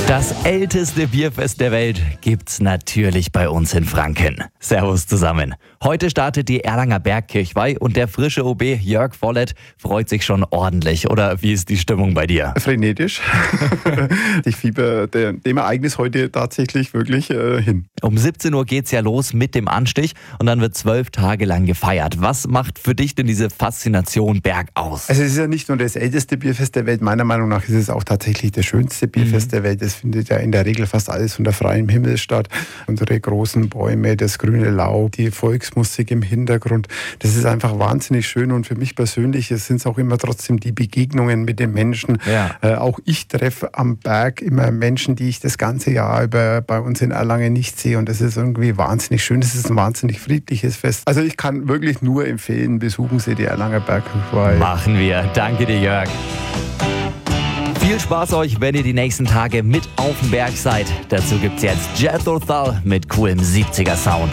Das älteste Bierfest der Welt gibt's natürlich bei uns in Franken. Servus zusammen. Heute startet die Erlanger Bergkirchweih und der frische OB Jörg Vollert freut sich schon ordentlich. Oder wie ist die Stimmung bei dir? Frenetisch. Ich fieber dem Ereignis heute tatsächlich wirklich hin. Um 17 Uhr geht's ja los mit dem Anstich und dann wird 12 Tage lang gefeiert. Was macht für dich denn diese Faszination Berg aus? Also es ist ja nicht nur das älteste Bierfest der Welt, meiner Meinung nach ist es auch tatsächlich das schönste Bierfest der Welt. Es findet ja in der Regel fast alles unter freiem Himmel statt. Unsere großen Bäume, das grüne Laub, die Volksmusik im Hintergrund. Das ist einfach wahnsinnig schön und für mich persönlich sind es auch immer trotzdem die Begegnungen mit den Menschen. Ja. Auch ich treffe am Berg immer Menschen, die ich das ganze Jahr über bei uns in Erlangen nicht sehe und das ist irgendwie wahnsinnig schön. Das ist ein wahnsinnig friedliches Fest. Also ich kann wirklich nur empfehlen, besuchen Sie die Erlanger Bergkirchweih. Machen wir. Danke dir, Jörg. Viel Spaß euch, wenn ihr die nächsten Tage mit auf dem Berg seid. Dazu gibt's jetzt Jethro Tull mit coolem 70er Sound.